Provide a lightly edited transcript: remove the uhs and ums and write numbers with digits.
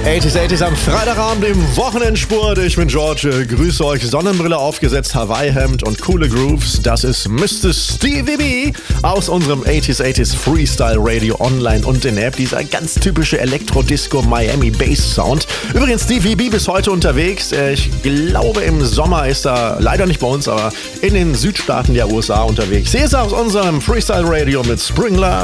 80s am Freitagabend im Wochenendspurt. Ich bin George, grüße euch. Sonnenbrille aufgesetzt, Hawaii-Hemd und coole Grooves. Das ist Mr. Stevie B aus unserem 80s Freestyle Radio online und in der App. Dieser ganz typische Elektro-Disco Miami Bass Sound. Übrigens Stevie B bis heute unterwegs. Ich glaube im Sommer ist er leider nicht bei uns, aber in den Südstaaten der USA unterwegs. Hier ist er aus unserem Freestyle Radio mit Spring Love.